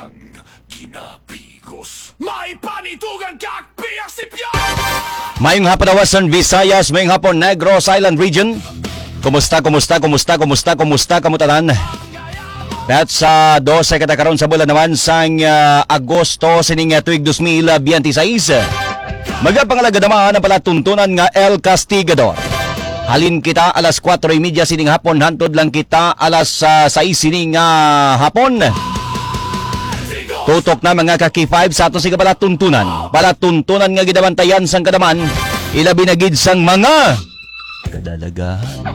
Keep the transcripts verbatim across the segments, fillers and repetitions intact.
kang ginapigos. May panitugan kak piyak si Pia! Mayong hapon na Western Visayas, mayong hapon Negros Island Region. Kumusta, kumusta, kumusta, kumusta, kumusta, kamutanan? That's sa uh, dose katakaroon sa bulan naman sang uh, Agosto sining uh, tuig two thousand twenty-six. Magapangalaga naman ang palatuntunan nga El Castigador. Halin kita alas four thirty sining hapon, hantod lang kita alas uh, six sining uh, hapon. Tutok na mga kaki five sa ato siga palatuntunan. Palatuntunan nga gidabantayan sang kadaman, ilabi na gid sang mga kadalagahan.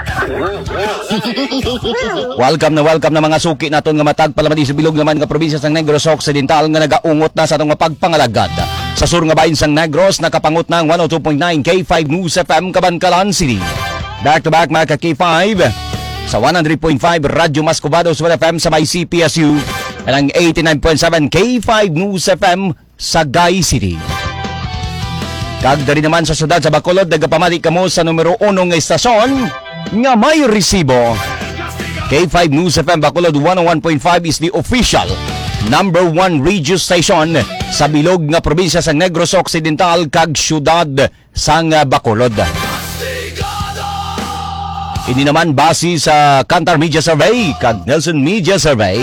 Welcome na welcome na mga suki naton nga matag palamadi sa bilog naman nga probinsya sang Negros Occidental nga nagaungot na sa atong mapagpangalagad. Sa sur nga bahin sang Negros nakapangot ng one oh two point nine K five News F M Cabancalan City. Back to back mga ka-K five sa one hundred point five Radyo Mascobados F M sa may C P S U at ang eighty-nine point seven K five News F M sa Gay City. Kagdari naman sa syudad sa Bacolod, nagapamali kamo sa numero uno nga istasyon nga may resibo. K five News F M Bacolod one oh one point five is the official number one radio station sa bilog nga probinsya sa Negros Occidental kag syudad sang Bacolod. Ini naman base sa Kantar Media Survey kag Nelson Media Survey.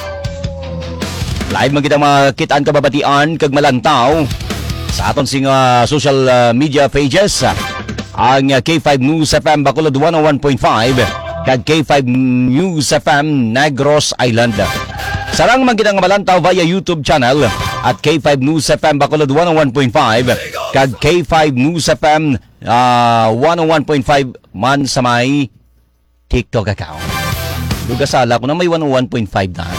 Live magkita makitaan kababatian kag malantaw sa aton sing uh, social uh, media pages uh, ang uh, K five News F M Bacolod one oh one point five kag K five News F M Negros Island. Sarang man kitang malantaw via YouTube channel at K five News F M Bacolod one oh one point five kag K five News F M uh, one oh one point five man sa may TikTok account. Lugasala ko na may one oh one point five na.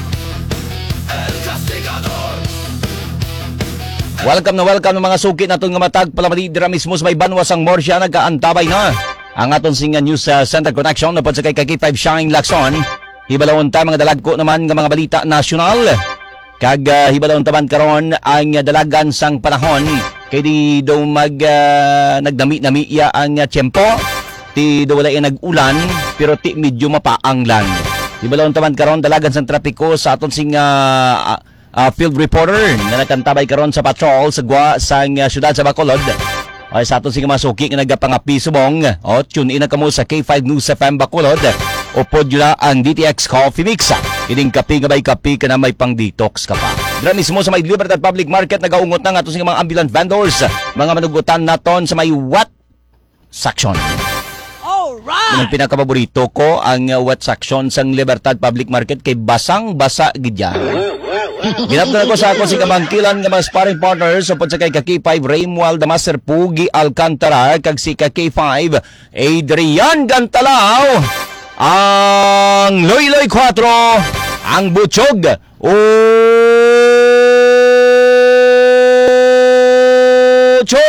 Welcome na welcome ng mga suki naton nga matag palamadi dira mismo sa may banwas ang Morsya nagaantabay na ang aton singa news uh, center connection napod sa kay K five Shine Lacson. Hibalawon ta mga dalagko naman nga mga balita nasyonal kag uh, hibalawon ta man karon ang uh, dalagan sang panahon kay di daw mag uh, nagdami-nami iya ang uh, tiyempo ti daw wala nag-ulan pero ti medyo mapaang lang. Hibalawon ta man karon dalagan sang trapiko sa aton singa uh, Uh, field reporter na nakantabay karon sa patrol sa gwa sang uh, syudad sa Bacolod. Ay sa aton sige masuki nga nagapangapi subong. O tune in na kamo sa K five News F M Bacolod. Upod yun ang D T X Coffee Mix. Ining kapi nga bay kapi ka na may pang detox ka pa. Dira mismo sa may Libertad Public Market nagaungot na nga aton sige mga ambulant vendors. Mga manugutan naton sa may what section. Right. Ang pinakapaborito ko ang uh, wet section sang Libertad Public Market kay basang-basa gidyan. Ginaptan ako sa ako si kamangkilan nga mga sparring partners upod sa kay ka K five Raymual Damaser Pugi Alcantara kag si ka K five Adrian Gantalao ang Loy-Loy four ang Butchog Ocho.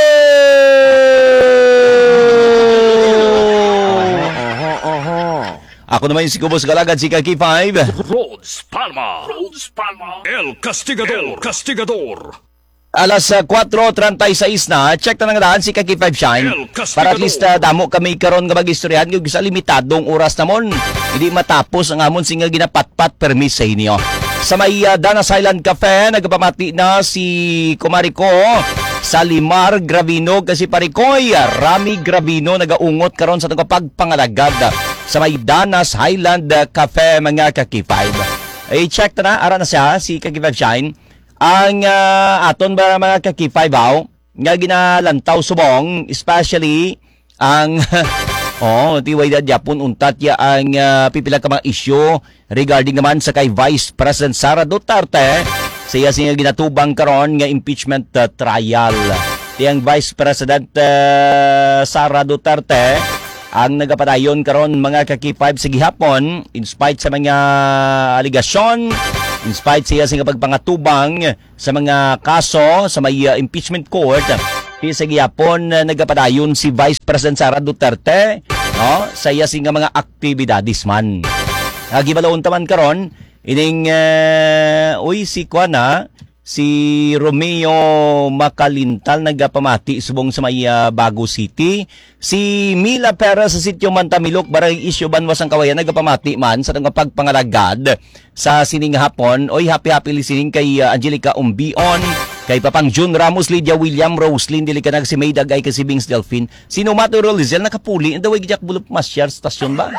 Ako naman yung si Kubos Galagad, si Kaki five. Rhodes Palma. Rhodes Palma. El Castigador. El Castigador. Alas uh, four thirty-six na, check na nga daan si Kaki five Shine. Para at least uh, damo kami karon nga mag-istoryahan yung sa limitadong oras namon. Hindi matapos ang amon singa ginapatpat permis sa inyo. Sa may uh, Danas Island Cafe, nagpamati na si Kumarico sa Limar Gravino kasi Parikoy. Rami Gravino nagaungot karon sa pagpangalagad sa may Danas Highland Cafe mga Kaki five. Ay check ta na ara na siya si Kaki five Shine. Ang uh, aton ba mga Kaki five aw nga ginalantaw subong especially ang oh tiway da Japon untat ya ang uh, pipila ka mga issue regarding naman sa kay Vice President Sara Duterte. Siya siya ginatubang karon nga impeachment uh, trial. Tiyang Vice President uh, Sara Duterte ang nagapadayon karon mga Kaki five sa gihapon in spite sa mga aligasyon, in spite siya sa pagpangatubang sa mga kaso sa may uh, impeachment court. Sa gihapon uh, nagapadayon si Vice President Sara Duterte no sa iya sing mga aktibidades man. Gibalawon taman karon ining uh, uy si Kuana si Romeo Macalintal nagapamati subong sa may uh, Bago City. Si Mila Perez sa sitio Mantamilok, Barangay Isyo, Banwas ang Kawayan, nagapamati man sa pagpangalagad sa sining hapon. Oy, happy-happy listening kay uh, Angelica Umbion, kay Papang June Ramos, Lydia William, Roslyn, Dilicanag, si May Dagay, kay si Bings Delphine. Sino Maturo Lizel, nakapuli, and the way Jack Bulup Masyar, stasyon ba?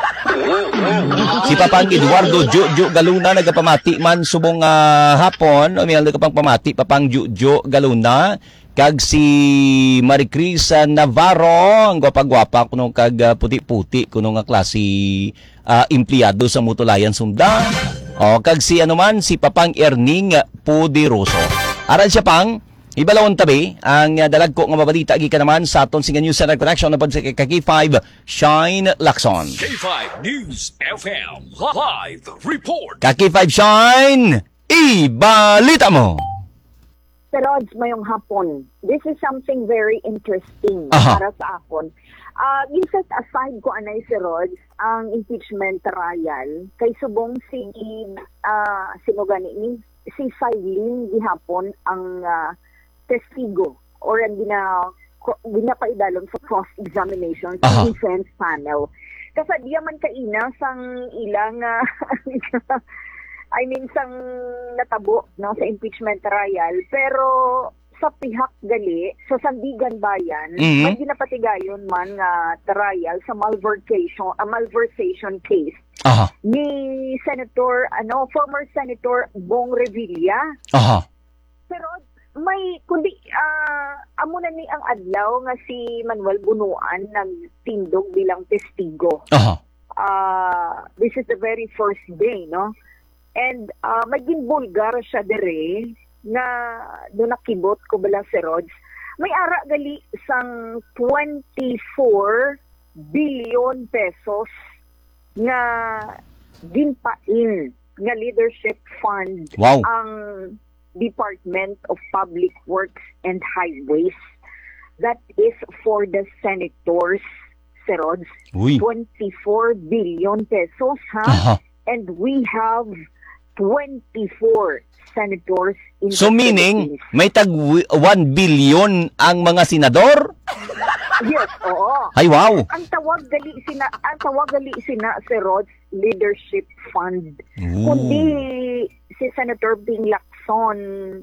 Si Papang Eduardo Jojo Galuna, nagapamati man subong uh, hapon. O may nagapang pamati, Papang Jojo Galuna. Kag si Maricris Navarro, ang gwapa-gwapa, kuno kag uh, puti-puti, kuno nga klase uh, empleyado sa Mutulayan Sunda. O, kag si ano man, si Papang Erning Pudiroso. Aral siya pang, ibalawon tabi, ang uh, dalag ko nga mabalita, gika naman sa aton singa News Center Connection na po sa K five, Shine Lacson. K five News F M Live Report. K five Shine, ibalita mo! Sir Rods, mayong hapon. This is something very interesting Aha. para sa akon. Uh, set aside ko anay si Rods ang impeachment trial kay subong si uh, sino gani ni si Silene gihapon ang uh, testigo or ang gina ginapaidalon sa cross-examination sa Aha. defense panel. Kasi di man kaina sang ilang uh, I mean, sang natabo no, sa impeachment trial. Pero sa pihak gali, sa Sandigan Bayan, Mhm. may ginapatigayon man nga trial sa malversation, a malversation case Aha, ni Senator, ano, former Senator Bong Revilla. aha, Pero may, kundi, ah, amo na ni ang adlaw nga si Manuel Bunuan nagtindog bilang testigo. aha. Uh, this is the very first day, no? And uh, maging bulgar siya dire na doon nakibot ko bala si Rods. May ara gali sang twenty-four billion pesos nga ginpain nga leadership fund Wow. ang Department of Public Works and Highways. That is for the senators, si Rods. Uy. twenty-four billion pesos, ha? Aha. And we have twenty-four senators in So the meaning, Philippines. may tag one billion ang mga senador? Yes, oo. Ay, wow. Ang tawag gali sina ang tawag gali sina si Rods Leadership Fund. Ooh. Kundi si Senator Bing Lacson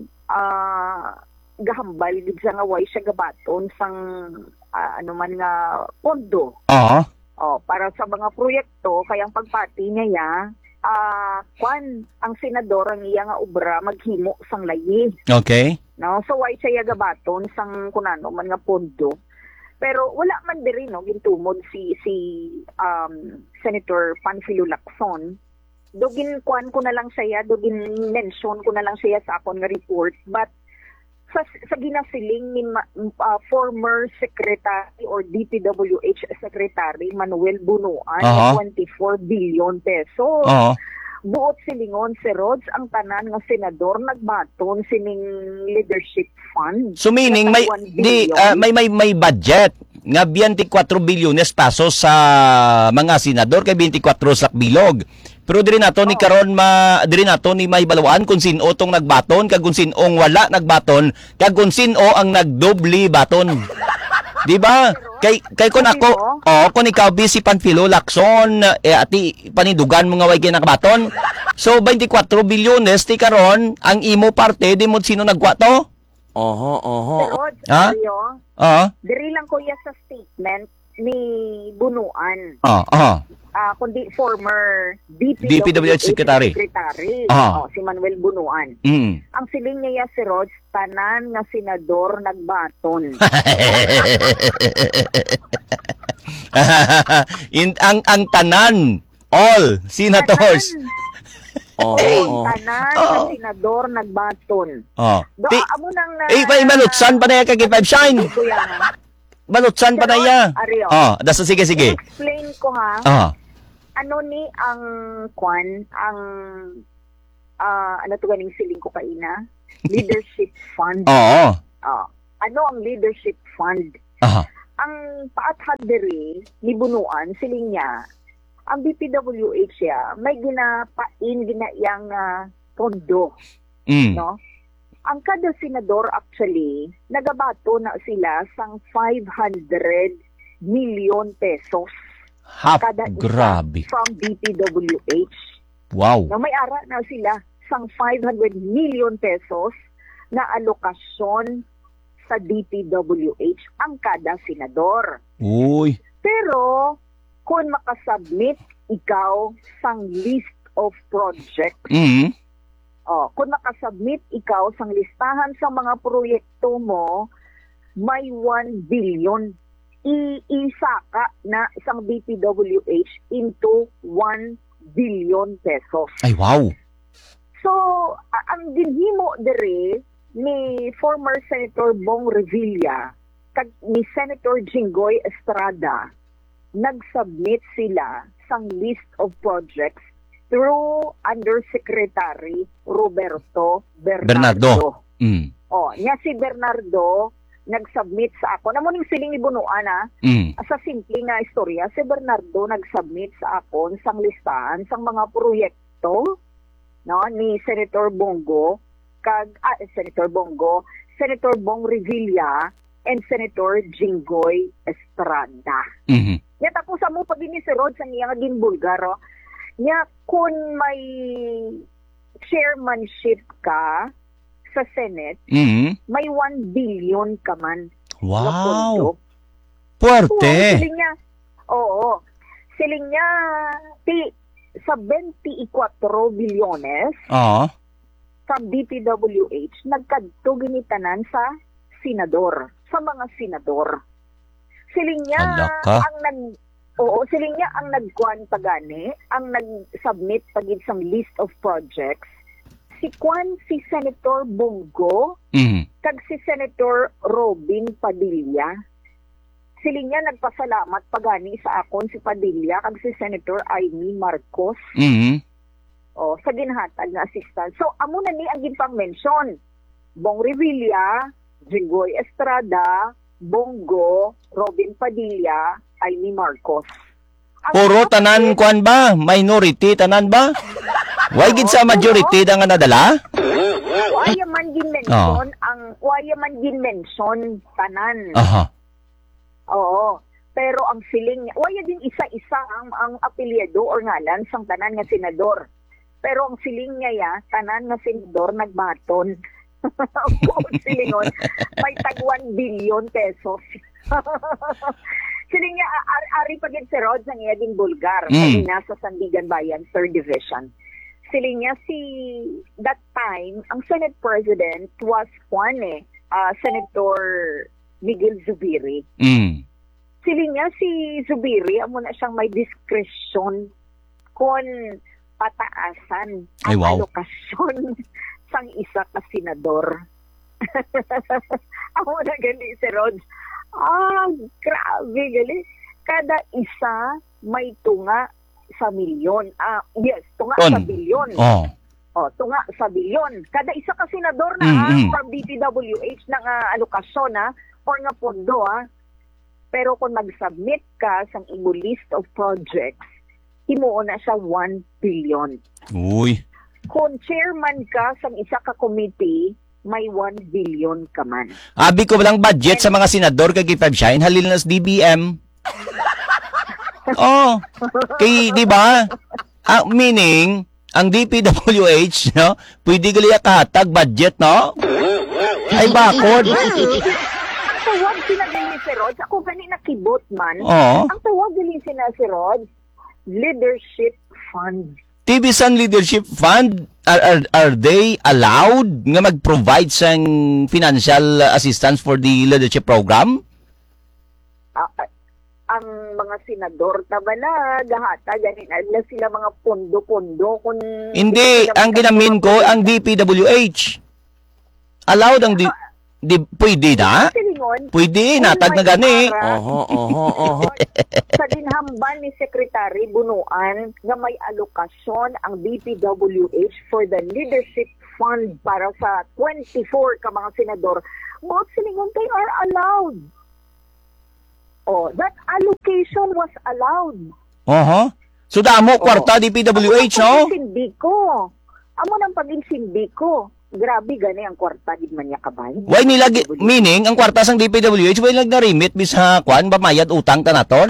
ah gahambal gid sa nga way siya gabaton sang ah, ano man nga pondo. Aha. Oh, para sa mga proyekto kayang pagpati niya ya ah kwan ang senador ang iya nga obra maghimo sang layi. Okay. No, so why siya gabaton sang kunano man nga pondo. Pero wala man diri no gintumod si si um Senator Panfilo Lacson. Dugin kwan ko na lang siya, dugin mention ko na lang siya sa akon nga report, but sa, sa ginasiling ni uh, former secretary or D P W H secretary Manuel Bunuan, Aha. twenty-four billion pesos. Aha. Buot silingon si Rods ang tanan nga senador nagbaton sining leadership fund. So meaning may one di billion. ah, may may may budget nga twenty-four bilyones pesos sa mga senador kay twenty-four sak bilog. Pero diri nato ni karon ma diri nato ni may balawaan kung sino tong nagbaton kag kung sinong wala nagbaton kag kung sino ang nagdobli baton. Di ba? Kay kay kun ako, oh, kun ikaw busy Panfilo Lacson, eh ati panidugan mo nga way kinakabaton. So twenty-four bilyones ti karon ang imo parte di mo sino nagwa to? Oho, oho. Si Rods, Ha? ayo, Oo. diri lang ko ya sa statement ni Bunuan. Ah, ah. Ah, kundi former D D P W H secretary. secretary. Ah. Oh, si Manuel Bunuan. Mm. Ang siling niya si Rods, tanan nga senador nagbaton. In, ang ang tanan all senators. Oh, Oh. tanan Oh. nga senador nagbaton. Oh. Do, Ti, amo nang na... eh, may malutsan pa na yan kay Five Shine. Kuya, ha? Malutsan pa na Pero, yan. Ario. Oh, dasa sige sige. Explain ko ha. Ah. Ano ni ang kwan, ang ah, ano to ganing siling ko kaina? Leadership fund. Oo. Ah, ano ang leadership fund? Aha. Ang paathag diri ni Bunuan siling niya, ang D P W H ya may ginapain ginayang uh, pondo, Mm. no? ang kada senador actually, nagabato na sila sang five hundred million pesos. Hap, Kada isa grabe. from D P W H. Wow. Na may ara na sila sang five hundred million pesos na alokasyon sa D P W H ang kada senador. Uy. Pero kung makasubmit ikaw sang list of projects, Mm. oh, kung makasubmit ikaw sang listahan sa mga proyekto mo, may one billion iisaka na isang D P W H into one billion pesos. Ay, wow. So, a- ang ginhimo dere ni former Senator Bong Revilla kag ni Senator Jinggoy Estrada, nag-submit sila sang list of projects through Undersecretary Roberto Bernardo. Bernardo. Mm. Oh, niya si Bernardo nag-submit sa ako. Namo ning siling ni Bunuan ah. Mm. Sa simple nga istorya, si Bernardo nag-submit sa akon sang listahan sang mga proyekto no ni Senator Bongo kag ah, Senator Bongo, Senator Bong Revilla and Senator Jinggoy Estrada. Mhm. Nya tapos mo pag ni si Rod sang iya nga ginbulgaro. Nya kun may chairmanship ka sa Senate, Mhm. may one billion ka man. na pondo. Wow. Oo, Puwerte. siling niya. Oo. Siling niya ti sa twenty-four bilyones Oo. from D P W H nagkadto ginitanan sa senador, sa mga senador. Siling niya Hala ka. ang nag Oo, siling niya ang nagkuan pagani, ang nag-submit pagid sang list of projects. Si Kwan, si Senator Bongo, Mhm. kag si Senator Robin Padilla. Siling niya nagpasalamat pagani sa akon si Padilla kag si Senator Amy Marcos Mhm. o sa ginhatag na assistance. So amo na ni ang ginpang mention. Bong Revilla, Jinggoy Estrada, Bongo, Robin Padilla, Amy Marcos. Ang Puro mga tanan kuan ba? Minority tanan ba? Why gid sa majority da nga nadala? waya man gin mention ang waya man gin mention tanan. Aha. Oo. Pero ang feeling niya, waya din isa-isa ang ang apelyido or ngalan sang tanan nga senador. Pero ang feeling niya ya, tanan nga senador nagbaton. Ang silingon, may tag one billion pesos. Siling niya, ari, ari pa gid si Rod sang iya din Bulgar, Mm. mm. sa Sandigan Bayan, third Division. Siling niya si, that time, ang Senate President was Juan eh, ah, Senator Miguel Zubiri. Mm. Siling niya si Zubiri, amo na siyang may discretion kung pataasan Ay, ang wow. alokasyon sang isa ka senador. Amo na gali si Rod. Ah, grabe gali. Kada isa may tunga sa milyon. Ah, yes, tunga On. sa bilyon. Oh. O, tunga sa bilyon. Kada isa ka senador na Mm, ah, mm. from D P W H na nga alokasyon ha, or nga pondo ha. Pero kung mag-submit ka sa imo list of projects, himuo na siya one billion. Uy. Kung chairman ka sa isa ka committee, may one billion ka man. Abi ko walang budget sa mga senador kay five shine halil na sa D B M. Oh. Kay di ba? Ah, meaning ang D P W H no, pwede gali katag budget no? Ay bakod. Tawag sila din si Rod. Ako gani nakibot man. Oo. Ang tawag din sila si Rod, Leadership Fund. T V Sun Leadership Fund, are, are, are they allowed nga mag-provide sang financial assistance for the leadership program? Ah, ah, ang mga senador taba na gahata ganin na sila mga pondo-pondo kung Hindi, ang ginamin ko, ang D P W H. Allowed ang di, di pwede na? Silingon, Pwede, natag na gani. Oho, oho, oho. sa dinhamban ni Secretary Bunuan nga may alokasyon ang D P W H for the leadership fund para sa twenty-four ka mga senador, both silingon they are allowed. Oh, that allocation was allowed. Oho. So damo kwarta D P W H, no? Amo nang pag-insindi ko. Amo nang pag-insindi ko. grabe gani ang kwarta gid man niya kabay. Why nila, gi- meaning, ang kwarta sang D P W H, why nila na-remit bisa, kwan, bamayad utang tanaton?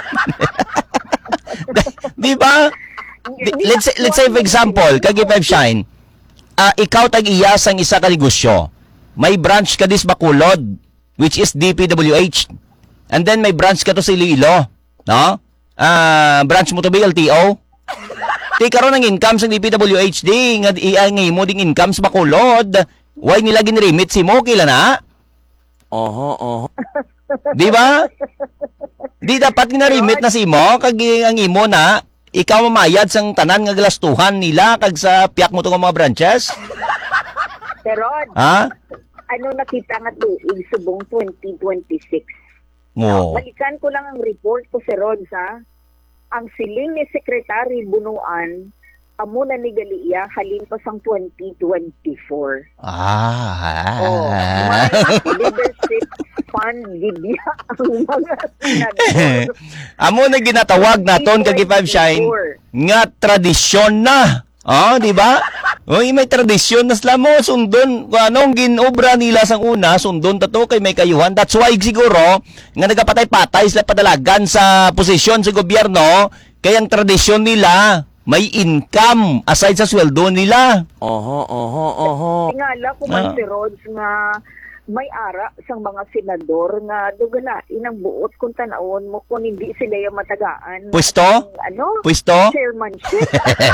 Di ba? Di- Let's say, let's say for example, kagi Five Shine, ah ikaw tag-iya sang isa ka negosyo. May branch ka dis Bacolod, which is D P W H. And then may branch ka to sa Iloilo, no? Ah, branch mo to ba L T O? Di karon ang income sa D P W H di nga iangay mo ding income sa Bacolod. Why nila ginremit si mo kila na? Oho, oho. Di ba? Di dapat ginremit na si mo kag ang imo na ikaw mamayad sang tanan nga galastuhan nila kag sa piyak mo tong mga branches? Pero Ha? ano nakita nga tuig subong twenty twenty-six. Mo. Balikan ko lang ang report ko si Rod sa ang siling ni Secretary Bunuan amo na ni Galiya halin pa sang twenty twenty-four. Ah. Oh, may leadership fund gidya ang mga senador. Amo na ginatawag naton kag Five Shine nga tradisyon na. Oh, di ba? Oy, may tradisyon na sila mo sundon kung anong ginobra nila sang una, sundon tato kay may kayuhan. That's why siguro nga nagapatay-patay sila padalagan sa posisyon sa gobyerno kay ang tradisyon nila may income aside sa sweldo nila. Oho, oho, oho. Tingala ko man Ah. si Rods nga may ara sang mga senador nga dugalain ang buot kung tanawon mo kung hindi sila yung matagaan. Pwesto? Ang, ano? Pwesto? Chairmanship.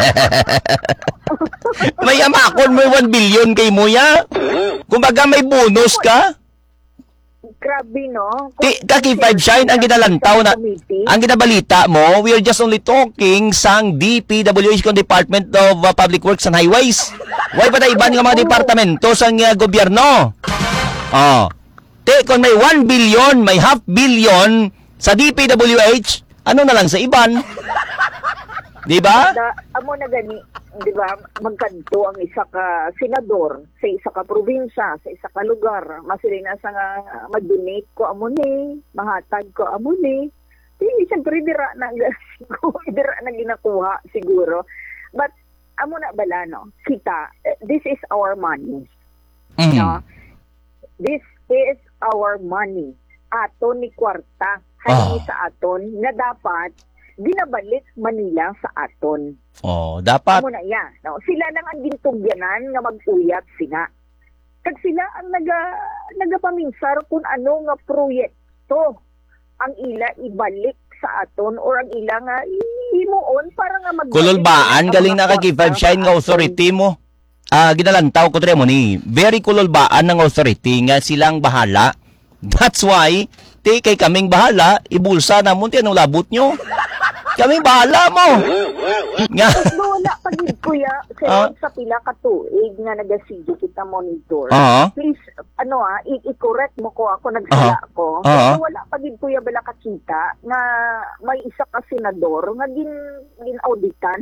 May amakon mo one billion kay mo ya. Kumbaga may bonus ka. Grabe, no? Ti, kaki Five Shine, ang ginalantaw na, ang ginabalita mo, we are just only talking sang D P W H kung Department of uh, Public Works and Highways. Why pa na iban nga mga departamento sang uh, gobyerno? Oh. Ti, kung may one billion, may half billion sa D P W H, ano na lang sa iban? Di ba? Da, amo na gani, di ba, magkanto ang isa ka senador sa isa ka probinsya, sa isa ka lugar. Masili na sa nga mag-donate ko amo ni, mahatag ko amo ni. Di, siyempre, dira na, dira na ginakuha siguro. But, amo na bala, no? Kita, eh, this is our money. Mm. No? This is our money. Aton ni kwarta, hali Ah. sa aton, na dapat ginabalik Manila sa aton. Oh, dapat. Amo na iya, no? Sila lang ang gintugyanan nga mag-uyat sila. Kag sila ang naga nagapaminsar kung ano nga proyekto ang ila ibalik sa aton or ang ila nga himuon para nga mag Kululbaan, galing na kay Five Shine nga authority mo. Ah, ginalantaw ko tre mo ni. Very kululbaan ng authority nga silang bahala. That's why, ti kay kaming bahala, ibulsa na mo ti anong labot nyo. Kaming bahala mo. Nga. Tapos wala pa gid kuya Ah. sa pila ka tuig nga nagasigi kita monitor. Oo. Please ano ah i- i-correct mo ko ako nagsala Ah. ko. Oo. Kasi wala pa gid kuya bala kakita nga may isa ka senador nga gin gin auditan.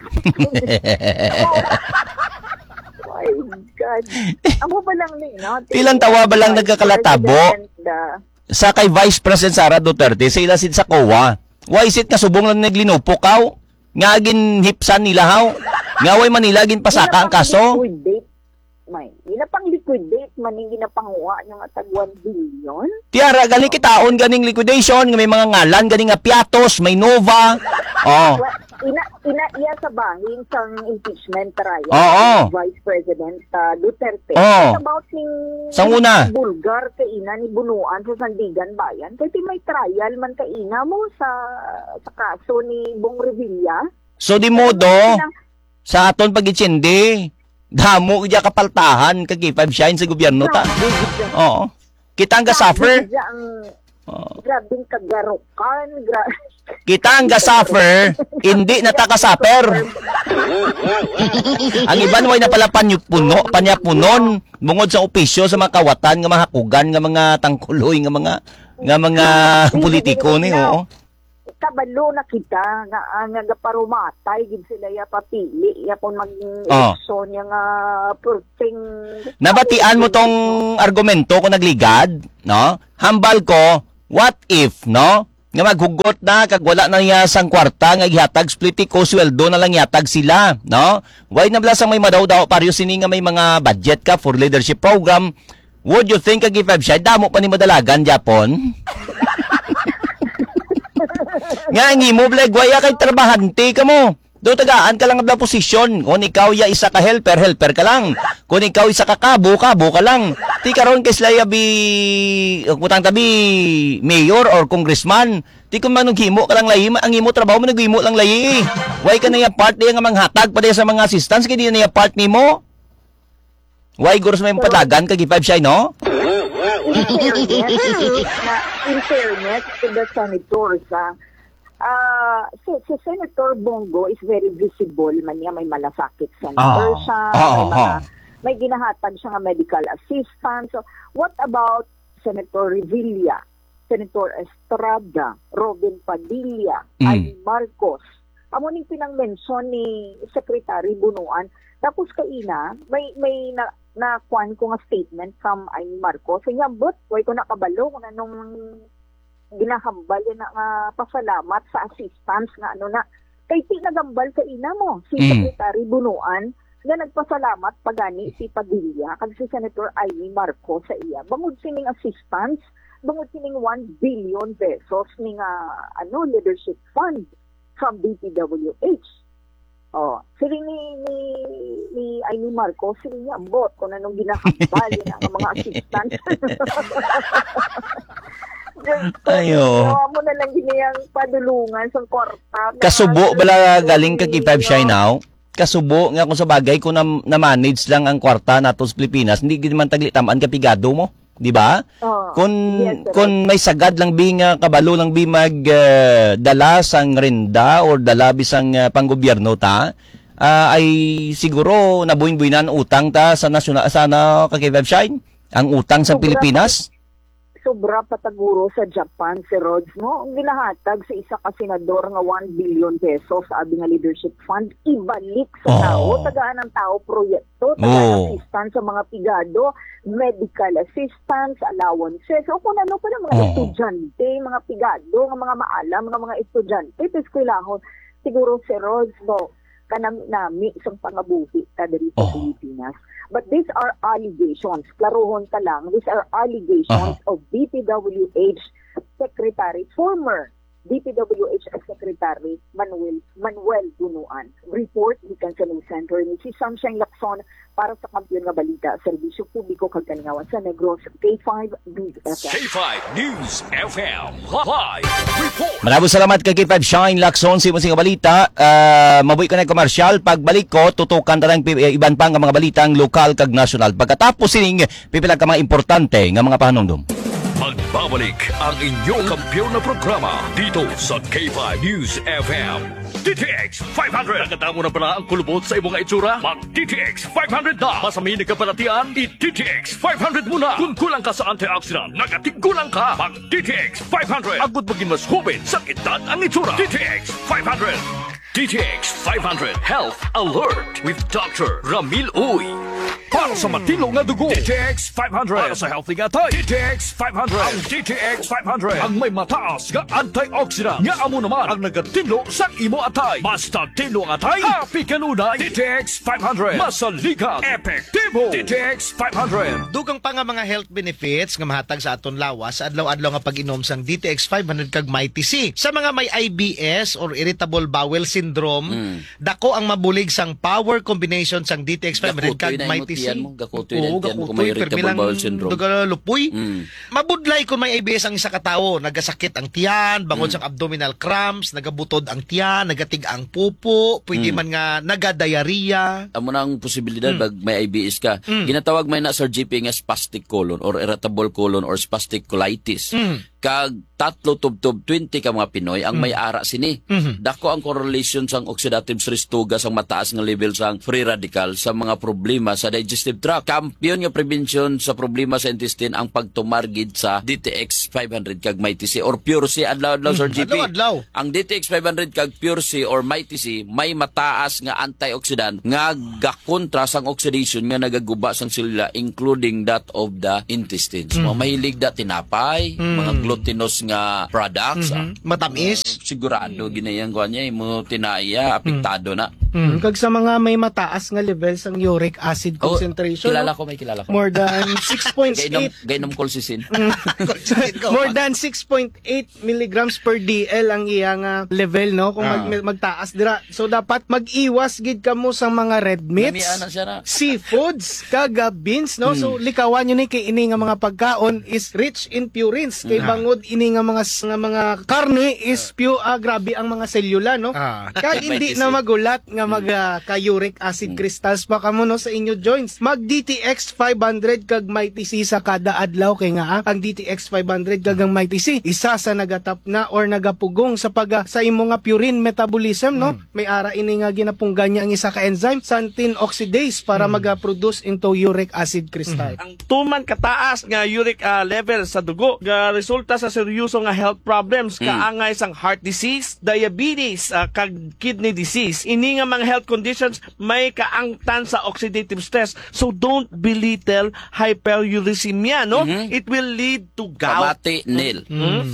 Oh my God. Amo ba lang ni no? Pilang tawa ba lang nagkakalatabo? Sa kay Vice President Sara Duterte, sa ilasid sa C O A. Why is it nga subong lang naglinupukaw? Nga gin hipsan nila haw? Nga way Manila gin pasaka ang kaso? Liquidate, may. Ina pang liquidate man yung ginapanguha ng atag one billion. Tiara, galing kitaon ganing liquidation, nga may mga ngalan, ganing nga Piatos, may Nova. Oh. Well, ina ina iya sa bahin sang impeachment trial Oo. ni Vice President uh, Duterte. Oo. It's about ning Sang una? Bulgar kay ina ni Bunuan sa Sandigan Bayan. Kaya may trial man kay ina mo sa sa kaso ni Bong Revilla. So di modo, sa aton pag-itsindi, damo kaya kapaltahan kag Five Shine sa gobyerno ta. Oo. Kita ang ga-suffer. Ang grabing kagarokan, gra Kita ang ga-suffer, hindi natakasaper. Ang iban way na pala panyapuno, panyapunon bungod sa opisyo sa mga kawatan nga mga hakugan nga mga tangkuloy nga mga nga mga politiko ni oo. Kabalo na kita nga nga gaparumatay gid sila ya papili ya kung mag Oh. eleksyon ya nga perting Nabatian mo tong argumento ko nagligad, no? Hambal ko, what if, no? nga maghugot na kag wala na niya sang kwarta nga gihatag spliti ko sweldo na lang yatag sila, no? Why na blasang may madaw-daw pareho sini nga may mga budget ka for leadership program. Would you think kag ifab siya damo pa ni madalagan Japon? Nga ngimo blag waya kay trabahante ka mo. Do tagaan ka lang ang posisyon. Kung ikaw ya isa ka helper, helper ka lang. Kung ikaw isa ka kabo, kabo ka lang. Ti karon kay slaya bi utang tabi mayor or congressman. Ti kun manong himo ka lang lahi, ang imo trabaho mo naghimo lang lahi. Why ka na ya part diya nga manghatag pa diya sa mga assistants kay di na ya part nimo? Why guros may padagan kag five siya no? In fairness, na, in fairness to the senators, ah, Ah, si, si Senator Bongo is very visible man niya, may malasakit senator Ah. siya, Ah, may mga ah. may ginahatag siya nga medical assistance. So, what about Senator Revilla, Senator Estrada, Robin Padilla, Mm. Amy Marcos? Amo ning pinang-mention ni Secretary Bunuan. Tapos kaina, may may na, na kwan ko nga statement from Amy Marcos. Kanya, but, way ko nakabalo kung anong ginahambal yan na nga pasalamat sa assistance nga ano na kay ti nagambal ka ina mo si Mm. Secretary Bunuan nga nagpasalamat pagani si Padilla kag si Senator Amy Marcos sa iya bangod sining assistance bangod sining one billion pesos ning uh, ano leadership fund from D P W H. Oh, sila ni ni ni Amy Marcos sila niya ambot kung anong ginahambal yan ang mga assistance. Ayo. Gawa mo na lang giniyang padulungan sa kwarta. Kasubo bala galing kag five siya now. Kasubo nga kung sa bagay kung na, na manage lang ang kwarta nato sa Pilipinas, hindi gid man tagli tamaan kapigado mo, di ba? Oh, Kung yes, sir. kung may sagad lang bi nga kabalo lang bi mag uh, dala sang renda or dala bisang uh, panggobyerno ta, uh, ay siguro nabuin-buinan utang ta sa nasyonal sana kag five siya ang utang sa Sobra. Pilipinas. Sobra pataguro sa Japan si Rhodes mo. Ang ginahatag sa isa ka senador nga one billion pesos sa abi nga leadership fund ibalik sa Oh. tao, tagaan ng tao proyekto, tagaan Oh. assistance sa mga pigado, medical assistance, allowances, o kung ano pa na mga Oh. estudyante, mga pigado, nga mga maalam, mga mga estudyante, eskwelahon. Siguro si Rhodes mo, kanami-nami isang pangabuhi ta diri sa Oh. Pilipinas. But these are allegations. Klarohon ta lang. These are allegations of D P W H Secretary, former D P W H Secretary Manuel Manuel Bunuan. Report gikan sa News Center ni si Sunshine Lacson para sa Kampiyon nga Balita, Serbisyo Publiko kag Kalingawan sa Negros, K five News F M. K five News F M Live Report. Maraming salamat kay K five Shine Lacson si Musing Balita. Uh, mabuhi ko na komersyal. Pagbalik ko, tutukan ta lang pi- iban pa nga mga balitang lokal kag nasyonal. Pagkatapos sining pipila ka mga importante nga mga pahanumdum. Magbabalik ang inyong kampiyon na programa dito sa K five News F M. D T X five hundred. Nakatamo na pala ang kulubot sa imong itsura? Mag-D T X five hundred na. Masaminig ka palatian, i-D T X five hundred muna. Kung kulang ka sa antioxidant, nagatigulang ka. Mag-D T X five hundred. Agud maging mas hubin sa kitad ang itsura. D T X five hundred. D T X five hundred Health Alert with Doctor Ramil Uy. Para sa matino nga dugo, D T X five hundred. Para sa healthy nga tay, D T X five hundred. Ang D T X five hundred ang may mataas nga antioxidant. Nga amo naman ang nagatinlo sa imo atay. Basta tinlo ang atay, happy kanunay. D T X five hundred. Masaligan, epektibo. D T X five hundred. Dugang pa nga mga health benefits nga mahatag sa aton lawas sa adlaw-adlaw nga pag-inom sang D T X five hundred kag Mighty C. Sa mga may I B S or irritable bowel syndrome, dako ang mabulig sang power combination sang D T X five hundred Gakutoy kag na Mighty C. imutian mo, gakutoy na Oo, imutian mo kung gakutoy, may irritable permilang bowel syndrome. duga lupoy. Mm. Mabudlay kung may I B S ang isa ka tawo, nagasakit ang tiyan, bangod sang abdominal cramps, nagabutod ang tiyan, nagatig ang pupo, pwede man nga naga-diarrhea. Amo na ang posibilidad pag may I B S ka. Ginatawag may na Sir G P nga spastic colon or irritable colon or spastic colitis. Kag tatlo tubtob twenty ka mga Pinoy ang may ara sini. Dako ang correlation sang oxidative stress tuga sang mataas nga level sang free radical sa mga problema sa digestive tract. Kampiyon nga prevention sa problema sa intestine ang pagtumargid sa D T X five hundred kag Mighty C or Pure C adlaw-adlaw Sir G P. Adlaw-adlaw. Ang D T X five hundred kag Pure C or Mighty C may mataas nga antioxidant nga gakontra sang oxidation nga nagaguba sang selula including that of the intestines. Mga mahilig da tinapay, mga glutinous nga products. ah. Matamis. Sigurado ginayang ko niya mo tinaya apektado na. Mm. Kag sa mga may mataas nga levels ang uric acid Oh, concentration, kilala no? ko may kilala ko. more than six point Gainom eight gainom colchicine. more than six point eight milligrams per dl ang iyang ah, level, no, kung mag, Ah. magtaas dira. So dapat mag-iwas gid kamo sa mga red meats, Namiana ano siya na. seafoods, kag ah, beans, no. So likawan nyo ni kay ini nga mga pagkaon is rich in purines, kay bangod ini nga mga nga mga karne is pure ah, grabe ang mga selula, no. Ah. Kag hindi na magulat nga mag ah, ka uric acid crystals pa kamo, no, sa inyo joints. Mag D T X five hundred kag Mighty C sa kada adlaw, kay nga ah, ang D T X five hundred kag ang Mighty C isa sa nagatap na or nagapugong sa pag ah, sa imo nga purine metabolism, no. May ara ini nga ginapunggan niya ang isa ka enzyme xanthine oxidase para mag-produce into uric acid crystal. Ang tuman kataas nga uric ah, level sa dugo nga resulta sa seryoso nga health problems kaangay sang heart disease, diabetes, ah, kag kidney disease. Ini nga mga health conditions may kaangtan sa oxidative stress. So don't belittle hyperuricemia, no? It will lead to gout. Pamati nil.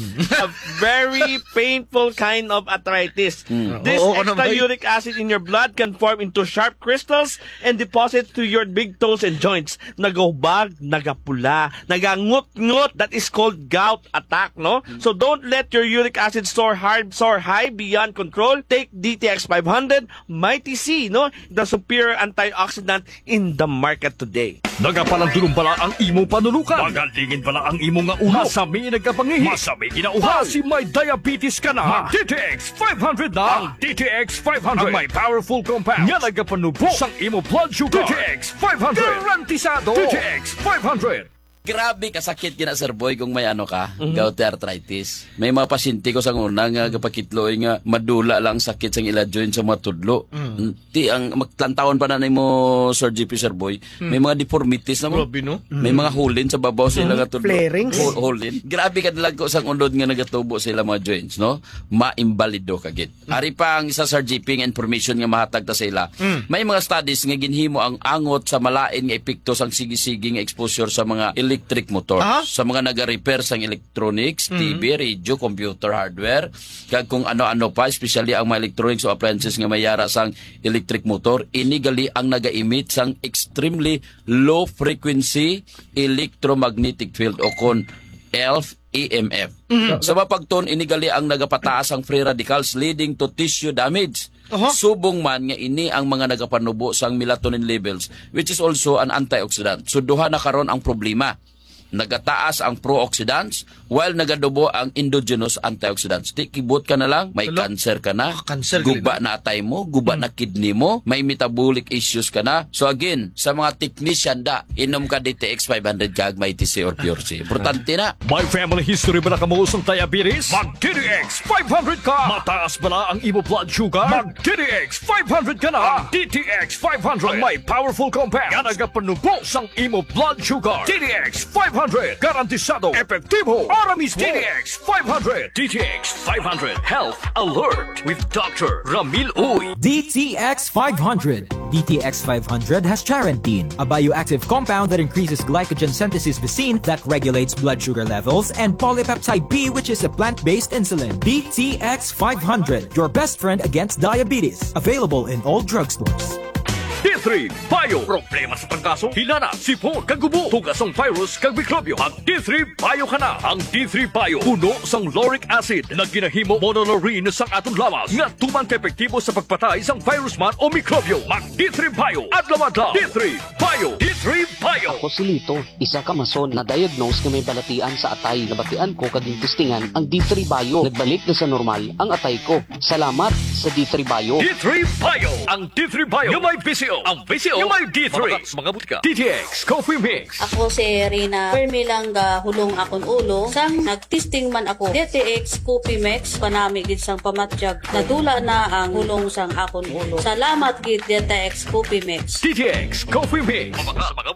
A very painful kind of arthritis. This Oo, ano extra ba y- uric acid in your blood can form into sharp crystals and deposit to your big toes and joints. Nagahubag, nagapula, nagangut-ngut. That is called gout attack, no? So don't let your uric acid soar hard, soar high beyond control. Take D T X five hundred, Mighty C, no? The superior antioxidant in the market today. Nagapalandulong pala ang imo panulukan. Magalingin pala ang imo nga ulo. Masami nagkapangihi. Masami kinauhan. Kasi may diabetes ka na. D T X five hundred na. Ang D T X five hundred. Ang may powerful compound. Nga nagapanubo sang imo blood sugar. D T X five hundred. Garantisado. D T X five hundred. Grabe kasakit gina Sir Boy kung may ano ka, gout arthritis. May mga pasyente ko sa una nga kapakitloy nga madula lang sakit sang ila joint sa mga tudlo. Ti ang magtlantawan pa na mo Sir G P Sir Boy, may mga deformities na mo. Grabe, no? May mga hulin sa babaw sa ila nga tudlo. Flarings. Hul- hulin. Grabe ka dalag ko sang undod nga nagatubo sa ila mga joints, no? Maimbalido kagit. Ari pa ang isa Sir G P nga information nga mahatag ta sa ila. May mga studies nga ginhimo ang angot sa malain nga epekto sang sige-sige nga exposure sa mga electric motor. Ah? Sa mga naga-repair sang electronics, T V, radio, computer hardware, kag kung ano-ano pa, especially ang mga electronics o appliances nga mayara sang electric motor, inigali ang naga-emit sang extremely low frequency electromagnetic field o kon E L F, E M F. Sa mapagton, inigali ang nagapataas ang free radicals leading to tissue damage. Aha. Subong man nga ini ang mga nagapanubo sang melatonin levels, which is also an antioxidant. So duha na karon ang problema. Nagataas ang pro-oxidants while nagadubo ang endogenous antioxidants. Di kibot ka na lang, may Hello? cancer ka na, Ah, cancer guba gali na atay mo, guba na kidney mo, may metabolic issues ka na. So again, sa mga technician da, inom ka D T X five hundred kag may T C or Pure C. Importante na. May family history ba na kamuusong diabetes? Mag D T X five hundred ka! Mataas ba na ang imo blood sugar? Mag D T X five hundred ka na! Ang D T X five hundred ang may powerful compound nga nagapanubo sang imo blood sugar. D T X five hundred garantisado, epektibo, aramis D T X five hundred. D T X five hundred Health Alert with Doctor Ramil Uy. D T X five hundred. D T X five hundred has charantine, a bioactive compound that increases glycogen synthesis vacine that regulates blood sugar levels, and polypeptide B, which is a plant-based insulin. D T X five hundred, your best friend against diabetes. Available in all drugstores. D three Bio. Problema sa pagkaso, hinana, sipon, kagubo, tugasong virus, kag mikrobyo. Ang D three Bio ka na. Ang D three Bio, puno sang lauric acid na ginahimo monolaurin sang atong lawas nga tumang epektibo sa pagpatay sang virus man o mikrobyo. Mag D three Bio, adlaw-adlaw. D three Bio. D three Bio. Ako si Lito, isa ka mason na diagnose nga may balatian sa atay. Nabatian ko kading testingan ang D three Bio. Nagbalik na sa normal ang atay ko. Salamat sa D three Bio. D three Bio. Ang D three Bio yung may V C O. Ang V C O yung may D three. Mga mga butika. D T X Coffee Mix. Ako si Rina Permi lang ga hulong akon ulo. Sang nagtesting man ako D T X Coffee Mix panami gid sang pamatyag. Nadula na ang hulong sang akon ulo. Salamat gid D T X Coffee Mix. D T X Coffee Mix. Mga mga butika. D T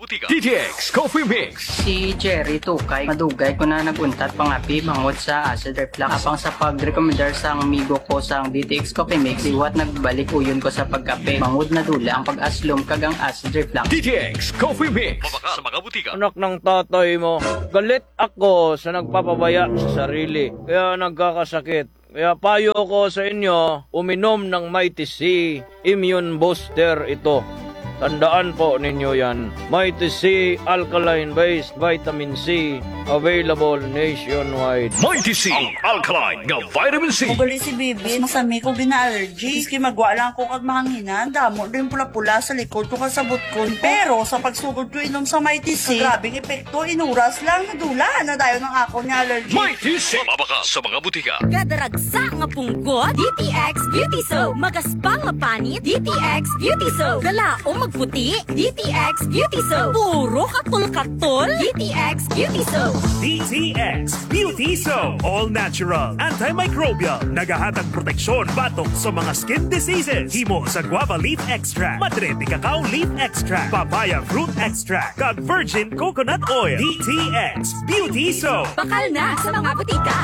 D T X Coffee Mix. Si Jerry Tukay, madugay ko na naguntat pangapi bangod sa acid reflux. Apang sa pag-recommendar sa amigo ko sa D T X Coffee Mix, liwat nagbalik uyon ko sa pagkape. Bangod na dula ang pag-aslom kagang acid reflux. D T X Coffee Mix. Mabaka sa mga butika. Anak ng tatay mo, galit ako sa nagpapabaya sa sarili. Kaya nagkakasakit. Kaya payo ko sa inyo, uminom ng Mighty C Immune Booster ito. Tandaan po ninyo yan. Mighty C Alkaline-based Vitamin C, available nationwide. Mighty C, ang alkaline nga vitamin C. Mugali si Bibi, masami ko gina-allergy. Iski magwa lang ko kag mahanginan, damo din pula-pula sa likod ko kasabot ko. Pero sa pagsugod ko inom sa Mighty C, grabing epekto, inuras lang, nadula na dayo ng ako ni allergy. Mighty C, mabaka sa mga butika. Kadaragsa nga punggot, D T X Beauty Soap. Magaspang nga panit, D T X Beauty Soap. Galaong magputi, D T X Beauty Soap. Puro katul-katul, D T X Beauty Soap. D T X Beauty Soap. All natural, antimicrobial, nagahatag proteksyon batok sa mga skin diseases. Himo sa guava leaf extract, madre de cacao leaf extract, papaya fruit extract, kag virgin coconut oil. D T X Beauty Soap. Bakal na sa mga butika.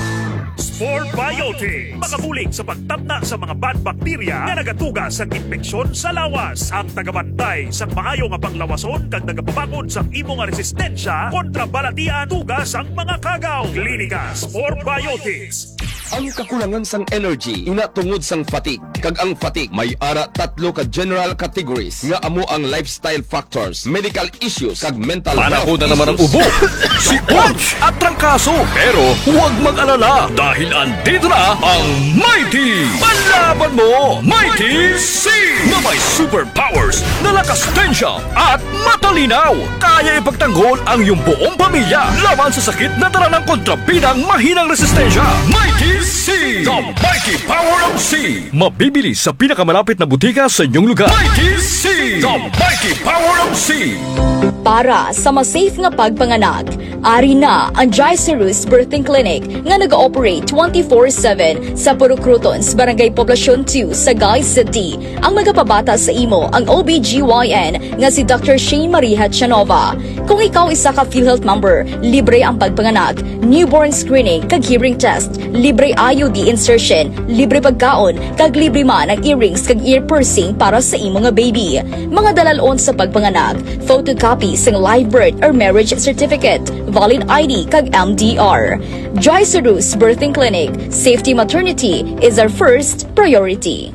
Sport Biotics. Makabulig sa pagtapna sa mga bad bacteria na nagatuga sa infeksyon sa lawas. Ang tagabantay sa maayo nga panglawason kag nagapabakod sa imo nga resistensya kontra balatian tugas ang mga kagaw. Klinika Sport Biotics. Ang kakulangan sang energy ina tungod sang fatigue. Kag ang fatigue may ara tatlo ka general categories nga amo ang lifestyle factors, medical issues kag mental health. Panahon na naman ang ubo, si Punch at trangkaso. Pero huwag mag-alala dahil andito na ang Mighty Panlaban Mo Mighty C na may superpowers na lakas tensya at matalinaw. Kaya ipagtanggol ang iyong buong pamilya laban sa sakit na dala ng kontrabidang mahinang resistensya. Mighty C, the mighty power of C. Mabibili sa pinakamalapit na butika sa inyong lugar. Mighty C, the mighty power of C. Para sa mas-safe nga pagpanganak, ari na ang Jaicerus Birthing Clinic nga nag-ooperate twenty-four seven sa Purucrutons, Barangay Poblacion two, Sagay City. Ang magapabata sa imo ang O B G Y N nga si Doctor Shane Marie Hatchanova. Kung ikaw isa ka PhilHealth member, libre ang pagpanganak, newborn screening kag hearing test, libre I U D insertion, libre pagkaon, kag libre man ang earrings kag ear piercing para sa imo nga baby. Mga dalalon sa pagpanganak, photocopy sang live birth or marriage certificate, valid I D kag M D R. Jaicerus Birthing Clinic, safety maternity is our first priority.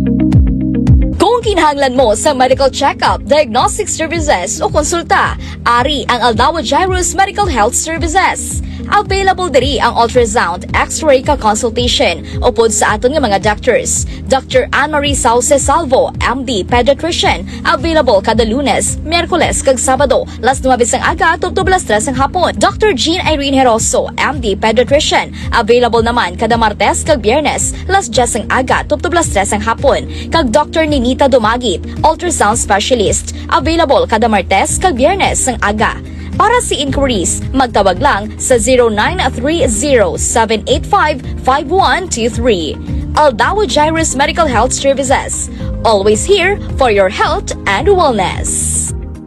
Kung kinahanglan mo sa medical check-up, diagnostic services o konsulta, ari ang Aldawa Jairus Medical Health Services. Available diri ang ultrasound, x-ray ka consultation upod sa aton nga mga doctors. Doctor Anne-Marie Sauce Salvo, M D Pediatrician, available kada Lunes, Miyerkules kag Sabado, las nuwabis ang aga tubtob las tres ang hapon. Doctor Jean Irene Heroso, M D Pediatrician, available naman kada Martes kag Biyernes, las diyes ang aga tubtob las tres ang hapon. Kag Doctor Ninita Dumagit, ultrasound specialist, available kada Martes kag Biyernes ang aga. Para si inquiries, magtawag lang sa zero nine three zero seven eight five five one two three. Aldawa Jairus Medical Health Services. Always here for your health and wellness.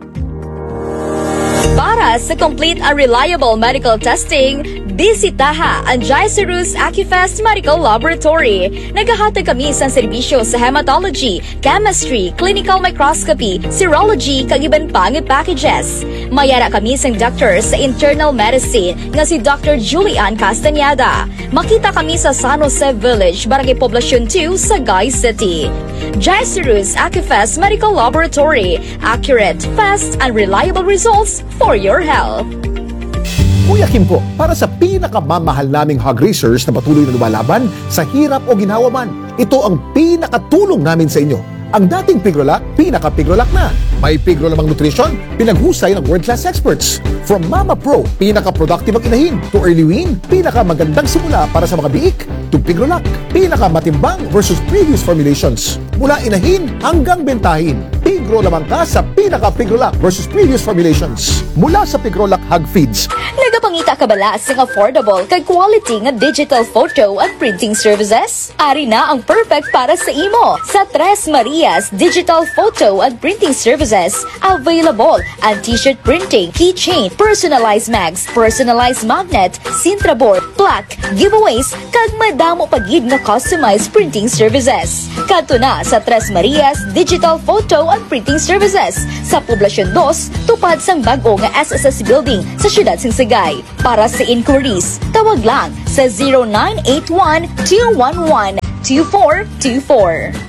Para sa complete and reliable medical testing, bisitaha ang Jaicerus Acufest Medical Laboratory. Naghahatag kami sa serbisyo sa hematology, chemistry, clinical microscopy, serology, kag iban pang packages. Mayara kami sa doctor sa internal medicine nga si Doctor Julian Castañeda. Makita kami sa San Jose Village, Barangay Poblacion two, Sagay City. Jaicerus Acufest Medical Laboratory. Accurate, fast, and reliable results for your health. Kuya Kim po, para sa pinakamamahal naming hog racers na patuloy na lumalaban sa hirap o ginhawa man, ito ang pinakatulong namin sa inyo. Ang dating Pigrolac, pinaka-Pigrolac na. May Pigro lamang nutrition, pinaghusay ng world-class experts. From Mama Pro, pinaka-productive ang inahin, to Early Wean, pinaka-magandang simula para sa mga biik, to Pigrolac, pinaka-matimbang versus previous formulations. Mula inahin hanggang bentahin, Pigro lamang ka sa pinaka-Pigrolac versus previous formulations. Mula sa Pigrolac Hog Feeds. Nagapa Mangita ka bala sa affordable kag quality nga digital photo and printing services? Ari na ang perfect para sa imo sa Tres Marias Digital Photo and Printing Services. Available ang t-shirt printing, keychain, personalized mags, personalized magnet, Sintra board, plaque, giveaways, kag madamo pagid nga customized printing services. Kadto na sa Tres Marias Digital Photo and Printing Services sa Poblasyon two, tupad sang bag-o nga S S S Building sa Siyudad Singsagay. Para sa inquiries, tawag lang sa zero nine eight one, two one one, two four two four.